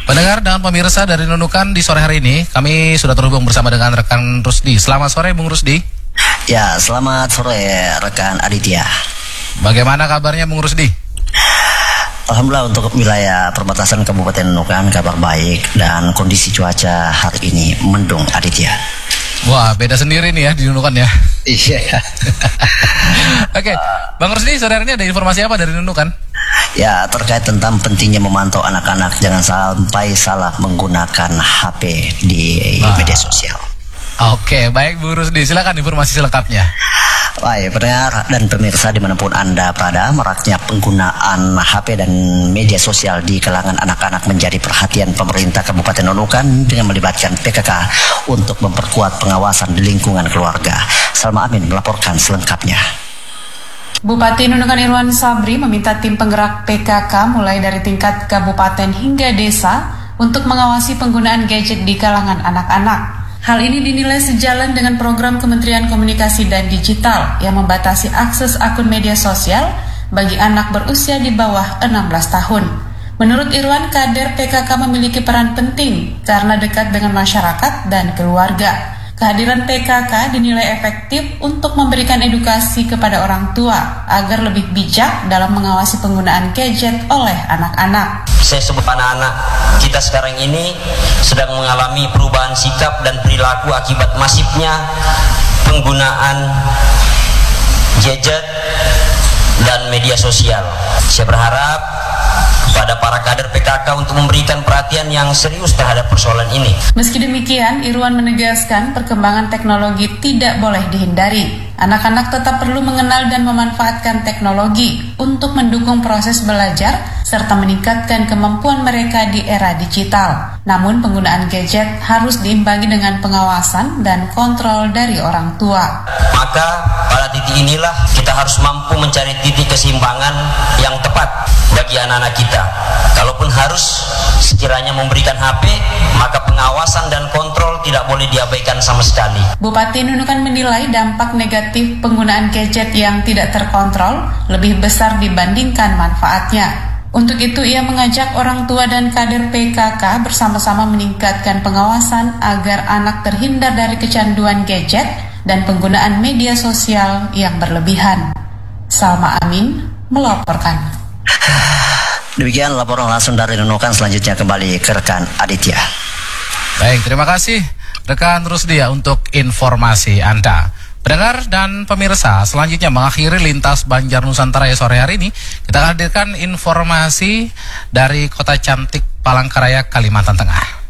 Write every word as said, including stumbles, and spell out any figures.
Pendengar dan pemirsa dari Nunukan di sore hari ini, kami sudah terhubung bersama dengan rekan Rusdi. Selamat sore, Bung Rusdi. Ya, selamat sore rekan Aditya. Bagaimana kabarnya, Bung Rusdi? Alhamdulillah, untuk wilayah perbatasan Kabupaten Nunukan kabar baik dan kondisi cuaca hari ini mendung, Aditya. Wah, beda sendiri nih ya di Nunukan ya. Iya. Oke, okay. Bang Rusdi, sore hari ini ada informasi apa dari Nunukan? Ya, terkait tentang pentingnya memantau anak-anak jangan sampai salah menggunakan H P di ah. media sosial. Oke, baik Bu Rusdi, silakan informasi selengkapnya. Baik, pendengar dan pemirsa dimanapun Anda berada, maraknya penggunaan H P dan media sosial di kalangan anak-anak menjadi perhatian pemerintah Kabupaten Nunukan dengan melibatkan P K K untuk memperkuat pengawasan di lingkungan keluarga. Salma Amin melaporkan selengkapnya. Bupati Nunukan Irwan Sabri meminta tim penggerak P K K mulai dari tingkat kabupaten hingga desa untuk mengawasi penggunaan gadget di kalangan anak-anak. Hal ini dinilai sejalan dengan program Kementerian Komunikasi dan Digital yang membatasi akses akun media sosial bagi anak berusia di bawah enam belas tahun. Menurut Irwan, kader P K K memiliki peran penting karena dekat dengan masyarakat dan keluarga. Kehadiran P K K dinilai efektif untuk memberikan edukasi kepada orang tua agar lebih bijak dalam mengawasi penggunaan gadget oleh anak-anak. Saya sebut anak-anak kita sekarang ini sedang mengalami perubahan sikap dan perilaku akibat masifnya penggunaan gadget dan media sosial. Saya berharap pada para kader P K K untuk memberikan perhatian yang serius terhadap persoalan ini. Meski demikian, Irwan menegaskan perkembangan teknologi tidak boleh dihindari. Anak-anak tetap perlu mengenal dan memanfaatkan teknologi untuk mendukung proses belajar serta meningkatkan kemampuan mereka di era digital. Namun penggunaan gadget harus diimbangi dengan pengawasan dan kontrol dari orang tua. Maka pada titik inilah kita harus mampu mencari titik keseimbangan yang tepat bagi anak-anak kita. Kalaupun harus sekiranya memberikan H P, maka pengawasan dan kontrol tidak boleh diabaikan sama sekali. Bupati Nunukan menilai dampak negatif penggunaan gadget yang tidak terkontrol lebih besar dibandingkan manfaatnya. Untuk itu ia mengajak orang tua dan kader P K K bersama-sama meningkatkan pengawasan agar anak terhindar dari kecanduan gadget dan penggunaan media sosial yang berlebihan. Salma Amin melaporkan. Demikian laporan langsung dari Nunukan, selanjutnya kembali ke rekan Aditya. Baik, terima kasih rekan Rusdi ya untuk informasi Anda. Pendengar dan pemirsa, selanjutnya mengakhiri Lintas Banjar Nusantara ya sore hari ini, kita hadirkan informasi dari Kota Cantik Palangkaraya, Kalimantan Tengah.